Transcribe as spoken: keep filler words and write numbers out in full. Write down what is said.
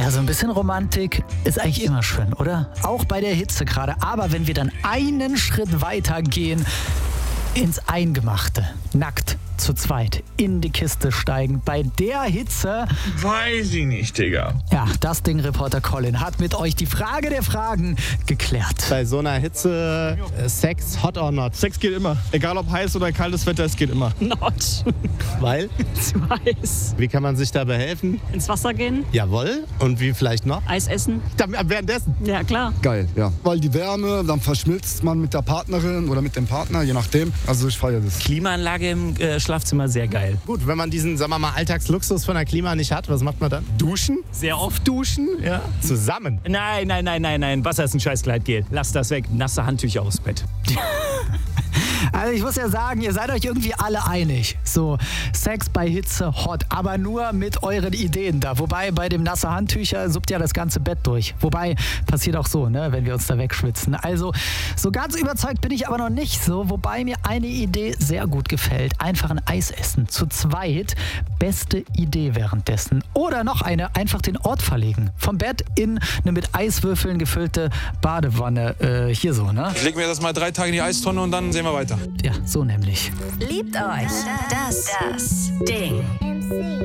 Naja, so ein bisschen Romantik ist eigentlich immer schön, oder? Auch bei der Hitze gerade. Aber wenn wir dann einen Schritt weiter gehen, ins Eingemachte, nackt, zu zweit, in die Kiste steigen, bei der Hitze... Weiß ich nicht, Digga. Ja, das Ding-Reporter Colin hat mit euch die Frage der Fragen geklärt. Bei so einer Hitze, äh, Sex, hot or not? Sex geht immer. Egal ob heiß oder kaltes Wetter, es geht immer. Not. Weil? Zu heiß. Wie kann man sich da behelfen? Ins Wasser gehen, Jawohl. Und wie vielleicht noch? Eis essen. Dann, währenddessen. Ja, klar. Geil, ja. Weil die Wärme, dann verschmilzt man mit der Partnerin oder mit dem Partner, je nachdem. Also ich feiere das. Klimaanlage im äh, Schlafzimmer, sehr geil. Gut, wenn man diesen, sagen wir mal, Alltagsluxus von der Klima nicht hat, was macht man dann? Duschen? Sehr oft duschen. Ja. Zusammen? Nein, nein, nein, nein, nein. Wasser ist ein Scheißgleitgel. Lass das weg. Nasse Handtücher aufs Bett. Also ich muss ja sagen, ihr seid euch irgendwie alle einig. So, Sex bei Hitze hot, aber nur mit euren Ideen da. Wobei bei dem nasse Handtücher suppt ja das ganze Bett durch. Wobei, passiert auch so, ne, wenn wir uns da wegschwitzen. Also, so ganz überzeugt bin ich aber noch nicht so. Wobei mir eine Idee sehr gut gefällt. Einfach ein Eis essen. Zu zweit. Beste Idee währenddessen. Oder noch eine, einfach den Ort verlegen. Vom Bett in eine mit Eiswürfeln gefüllte Badewanne. Äh, hier so, ne? Ich leg mir das mal drei Tage in die Eistonne und dann sehen wir weiter. Ja, so nämlich. Liebt euch. Das, das Ding.